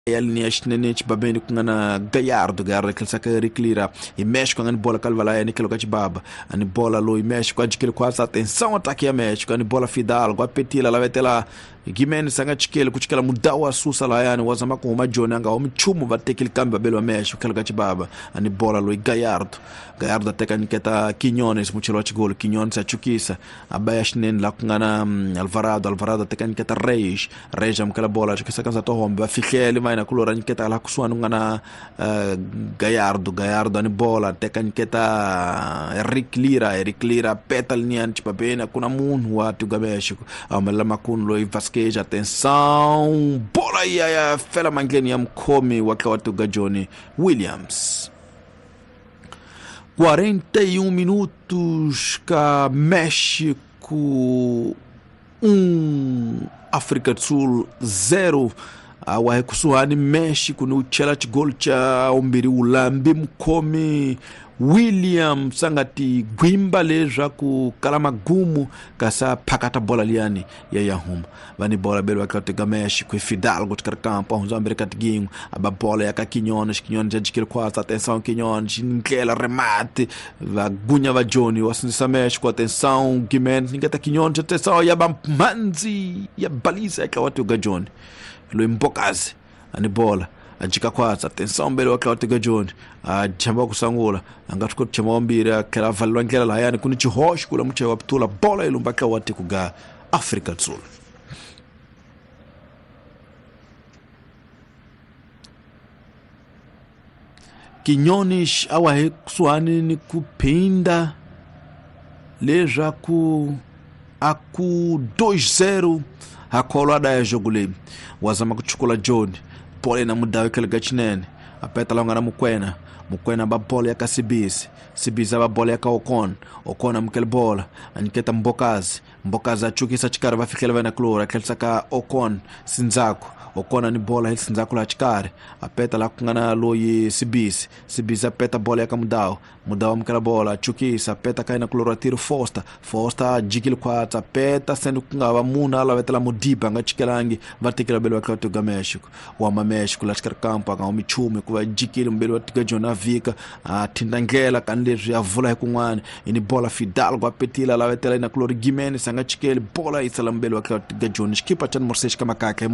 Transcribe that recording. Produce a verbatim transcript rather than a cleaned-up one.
Yalni ashnene chibabeni kungana Gallardo Gallardo kilsaka reclira e México ngani bola kalvala ni kiloka chibaba ani bola lo e México adquire quase atenção ataque a México ani bola Fidal gwa petila la vetela Gimenez sanga chikele kuchikala mudawa susa la yani wazama ko majoni anga omichumu batekile kambi babelo wa México kiloka chibaba ani bola lo e Gallardo Gallardo ateka niketa Quiñones muchelo chigolo Quiñones achukisa abaya shnene la kungana um, Alvarado Alvarado ateka niketa Reis Reis amkala bola chukisa kanza tohomba fikhele na kulora niketa la kuswanu ngana uh, Gallardo Gallardo ani bola teka niketa Eric Lira Eric Lira petal nian chipabena kuna munhu watu México amela makunu lo Vasquez atenção bola ya ya fela mangeni ya mkomi waka watu Gajoni Williams quarenta e um minutos ka México um África do Sul zero awa kusuhani México no chelach gol cha umbiri ulambi mkomi William sangati gwimba leja ku kalamagumu kasa pakata bola liani ya yahum vani bola belo akatega México e Fidal gotkar campo onzo America tiguinho aba bola ya Quiñones Quiñones jadikil quase atenção Quiñones nkela remate va gunya va Johnny wasinisa México atenção Gimenez ngata Quiñones atenção ya bampanzi ya baliza ya watu ga Johnny lo imbokazi ani bola ajika kwatsa atenção mbele wa Claudio Gajoni a chamba kusangula angatuko chamba mbira kala valwa ngela la yani kuni chihosh kula mche waptula bola ilumbaka wati kuga Africa do Sul Quiñones awa hekusuani ni kupinda leja ku aku dois zero hakolada ya jogule wazama kuchukula John pole na mudawe kelga chinene apeta longa na mukwena mukwena ba bola ya kasibisi sibisa ba bola ya ka Ocon Ocon amkel bola aniketa mbokazi mbokazi achukisa chikara bafikela bana klora kelsaka Ocon sinzako Ocon ni bola hil sinzako la chikare apeta la kungana loyi sibisi sibisa peta bola ya ka mudao mudao amkela bola achukisa peta kaina klora tiro Foster Foster jikil kwata peta sendu kungaba muna la vetela mudiba ngachikelangi vatikela belo wa Claudio México wa ma México la chikara campo ka omichume kuva jikil mbelo watika jona vika tindangela kanleji ya vula kunwane ini bola Fidal gwa petila la vetela ina klora Gimenez sanga chikele bola isalambelo wa Claudio Gajoni skipa chan morsesh kama kake